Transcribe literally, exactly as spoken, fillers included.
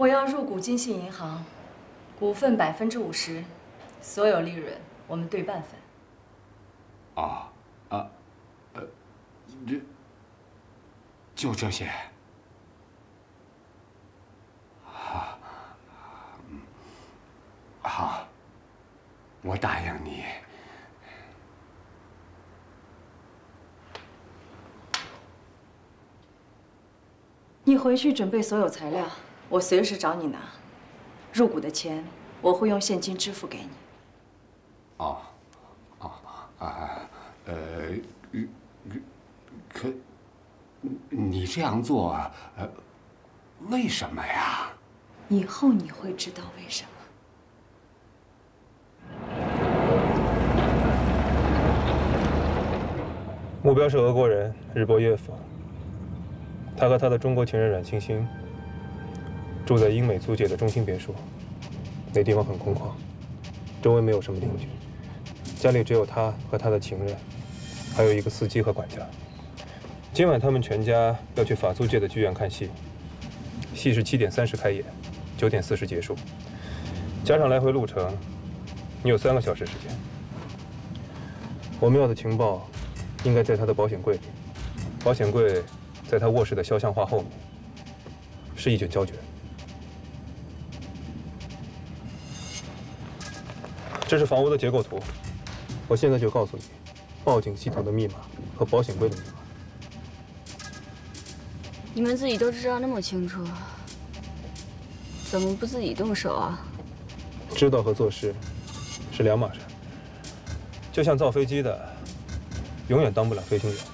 我要入股金信银行，股份百分之五十，所有利润我们对半分。 啊啊，呃，这就这些。好，嗯，好，我答应你。 你回去准备所有材料，我随时找你拿。入股的钱我会用现金支付给你。 哦，哦啊，呃，可你这样做，呃，为什么呀？ 以后你会知道为什么。 目标是俄国人日波耶夫。 他和他的中国情人冉青青住在英美租界的中心别墅，那地方很空旷，周围没有什么邻居，家里只有他和他的情人，还有一个司机和管家。今晚他们全家要去法租界的剧院看戏，戏是七点三十开演，九点四十结束，加上来回路程，你有三个小时时间。我们要的情报应该在他的保险柜里，保险柜。 在他卧室的肖像画后面，是一卷胶卷。这是房屋的结构图。我现在就告诉你，报警系统的密码和保险柜的密码。 你们自己都知道那么清楚，怎么不自己动手啊？ 知道和做事是两码事。就像造飞机的，永远当不了飞行员。